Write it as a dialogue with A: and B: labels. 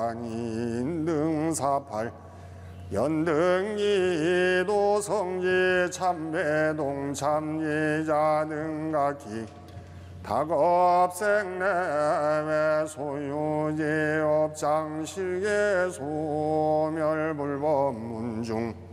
A: 장인 등사팔 연등이 도성지 참배동 참예자 등각기 다급생내외 소유제업 장실계 소멸불법 문중